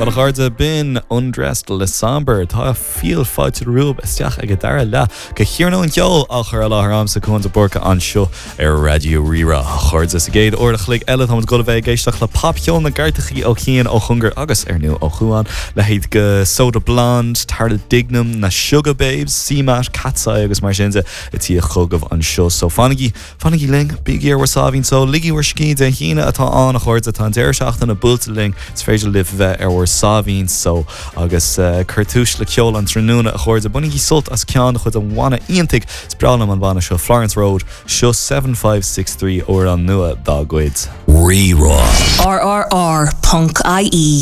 Well, chuirde bin undressed le somber tá fíal fáilte rúb isteach ag dara le go chiarnó an ceol a chur láthram sa chun borca an seo ar Radio Rira. Chuirde sa géad orda chlig eile tá go bheith géisteach le papceol na gartachaí ó chéan ó chungar agus ar nu ó chuáin le héad go Soda Blonde, Tarda Dignam na Sugar Babes, Seamat, Catsa agus mar sinse i tí chugah an seo. So fanigi ling, big ear warsavin so ligi war ski de hina atá an a chuirde tá deir seachtain na bulta ling it's féidir live bheith ar warsavin so agus cartúis le ceol an tróna a chuirde bunigi sult as cean chud an bhaina iontig sprálam an bhaina seo Florence Road seo 7563 ó an nua dá gcuid. RRR.ie